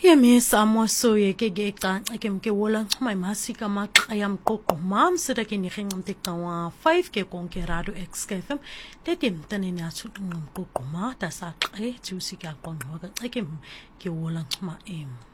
Yemisa amosoye ke gecanca ke mke wola nxuma imasika maqaya mqoqo mam sita ke nirhenqa mtektawa 5 ke konke radio XFM tete mtaneni athu mqoqo ma tasaqe tusika qonqoka ke wola nxuma em